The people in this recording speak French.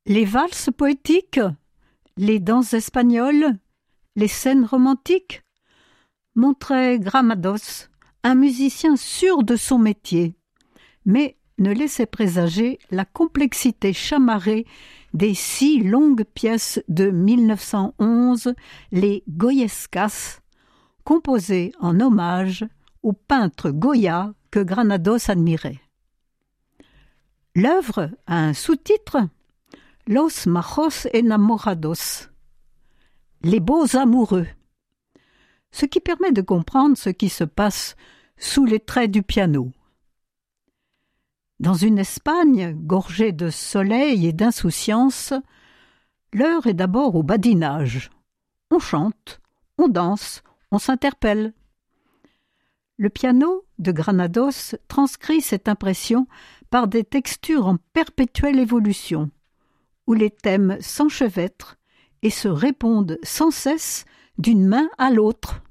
Les valses poétiques, les danses espagnoles, les scènes romantiques montraient Granados, un musicien sûr de son métier, mais ne laissait présager la complexité chamarrée des 6 longues pièces de 1911, les Goyescas, composées en hommage au peintre Goya que Granados admirait. L'œuvre a un sous-titre « Los majos enamorados », les beaux amoureux, ce qui permet de comprendre ce qui se passe sous les traits du piano. Dans une Espagne gorgée de soleil et d'insouciance, l'heure est d'abord au badinage. On chante, on danse, on s'interpelle. Le piano de Granados transcrit cette impression par des textures en perpétuelle évolution, où les thèmes s'enchevêtrent et se répondent sans cesse d'une main à l'autre.